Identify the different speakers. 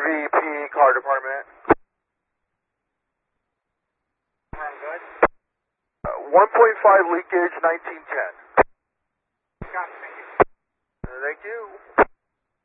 Speaker 1: RVP car department.
Speaker 2: I'm good.
Speaker 1: 1.5 leakage, 1910.